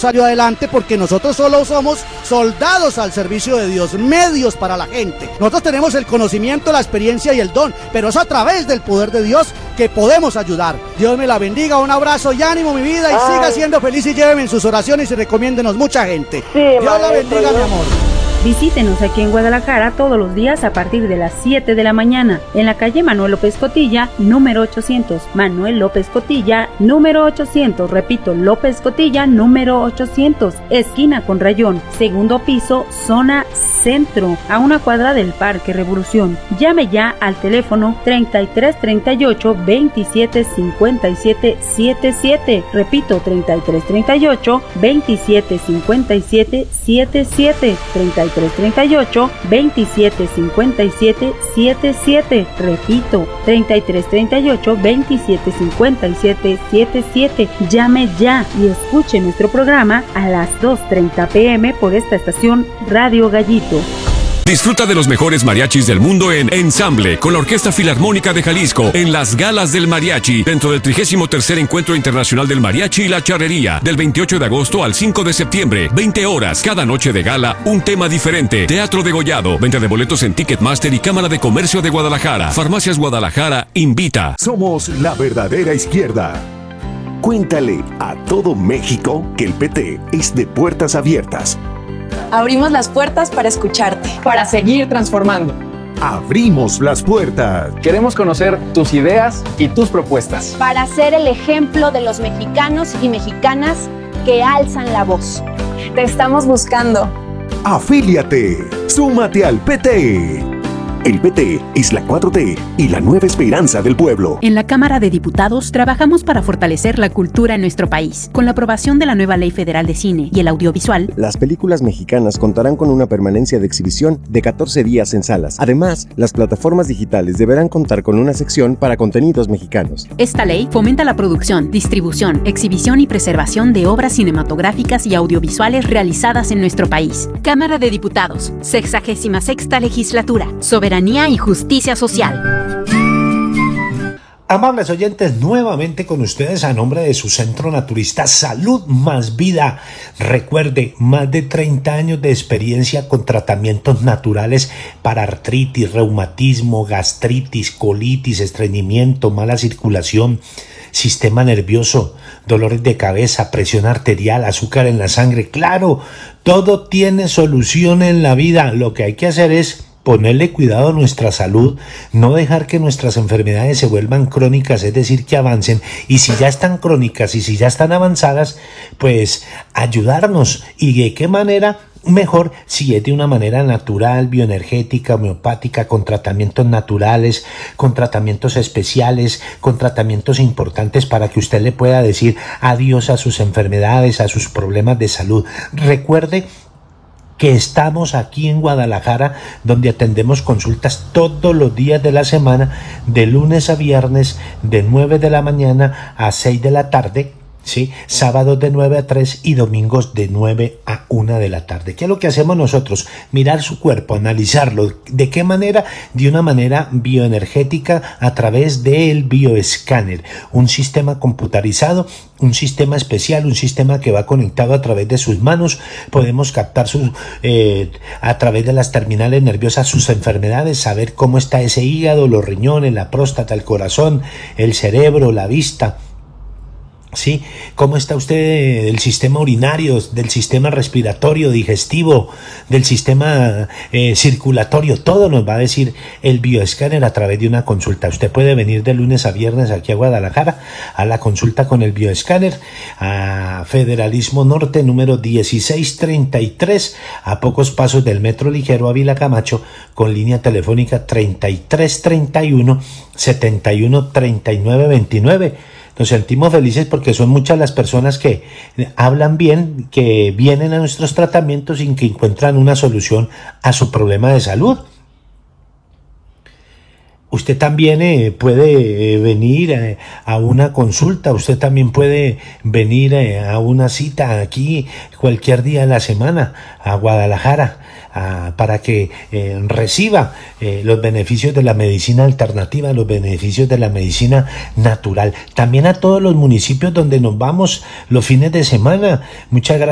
salió adelante porque nosotros solo somos soldados al servicio de Dios, medios para la gente. Nosotros tenemos el conocimiento, la experiencia y el don, pero es a través del poder de Dios que podemos ayudar. Dios me la bendiga, un abrazo y ánimo, mi vida, y siga siendo feliz y lléveme en sus oraciones y recomiéndenos mucha gente. Sí, Dios la bendiga, mi amor. Visítenos aquí en Guadalajara todos los días a partir de las 7 de la mañana en la calle Manuel López Cotilla, número 800. Manuel López Cotilla, número 800. Repito, López Cotilla, número 800. Esquina con Rayón, segundo piso, zona centro, a una cuadra del Parque Revolución. Llame ya al teléfono 3338 27 57 77. Repito, 3338 27 57 77. 3338 27 57 77. Repito, 3338 27 57 77. Llame ya y escuche nuestro programa a las 2:30 p.m. por esta estación Radio Gallito. Disfruta de los mejores mariachis del mundo en Ensamble con la Orquesta Filarmónica de Jalisco en las Galas del Mariachi dentro del 33º Encuentro Internacional del Mariachi y la Charrería del 28 de agosto al 5 de septiembre, 20 horas, cada noche de gala, un tema diferente. Teatro degollado, venta de boletos en Ticketmaster y Cámara de Comercio de Guadalajara. Farmacias Guadalajara invita. Somos la verdadera izquierda. Cuéntale a todo México que el PT es de puertas abiertas. Abrimos las puertas para escucharte. Para seguir transformando. Abrimos las puertas. Queremos conocer tus ideas y tus propuestas. Para ser el ejemplo de los mexicanos y mexicanas que alzan la voz. Te estamos buscando. Afíliate. Súmate al PT. El PT es la 4T y la nueva esperanza del pueblo. En la Cámara de Diputados trabajamos para fortalecer la cultura en nuestro país. Con la aprobación de la nueva Ley Federal de Cine y el Audiovisual, las películas mexicanas contarán con una permanencia de exhibición de 14 días en salas. Además, las plataformas digitales deberán contar con una sección para contenidos mexicanos. Esta ley fomenta la producción, distribución, exhibición y preservación de obras cinematográficas y audiovisuales realizadas en nuestro país. Cámara de Diputados, 66ª Legislatura. Soberanía y justicia social. Amables oyentes, nuevamente con ustedes a nombre de su centro naturista Salud Más Vida. Recuerde, más de 30 años de experiencia con tratamientos naturales para artritis, reumatismo, gastritis, colitis, estreñimiento, mala circulación, sistema nervioso, dolores de cabeza, presión arterial, azúcar en la sangre. Claro, todo tiene solución en la vida. Lo que hay que hacer es ponerle cuidado a nuestra salud, no dejar que nuestras enfermedades se vuelvan crónicas, es decir, que avancen, y si ya están crónicas y si ya están avanzadas, pues ayudarnos. ¿Y de qué manera? Mejor si es de una manera natural, bioenergética, homeopática, con tratamientos naturales, con tratamientos especiales, con tratamientos importantes para que usted le pueda decir adiós a sus enfermedades, a sus problemas de salud. Recuerde que estamos aquí en Guadalajara, donde atendemos consultas todos los días de la semana, de lunes a viernes, de 9 de la mañana a 6 de la tarde, ¿sí? Sábados de 9 a 3 y domingos de 9 a 1 de la tarde. ¿Qué es lo que hacemos nosotros? Mirar su cuerpo, analizarlo. ¿De qué manera? De una manera bioenergética a través del bioescáner, un sistema computarizado, un sistema especial, un sistema que va conectado a través de sus manos. Podemos captar a través de las terminales nerviosas sus enfermedades, saber cómo está ese hígado, los riñones, la próstata, el corazón, el cerebro, la vista. ¿Sí? ¿Cómo está usted del sistema urinario, del sistema respiratorio, digestivo, del sistema circulatorio? Todo nos va a decir el bioescáner a través de una consulta. Usted puede venir de lunes a viernes aquí a Guadalajara a la consulta con el bioescáner, a Federalismo Norte, número 1633, a pocos pasos del Metro Ligero Ávila Camacho, con línea telefónica 3331 71 39 29. Nos sentimos felices porque son muchas las personas que hablan bien, que vienen a nuestros tratamientos y que encuentran una solución a su problema de salud. Usted también puede venir a una consulta, usted también puede venir a una cita aquí cualquier día de la semana a Guadalajara, para que reciba los beneficios de la medicina alternativa, los beneficios de la medicina natural. También a todos los municipios donde nos vamos los fines de semana. Muchas gracias.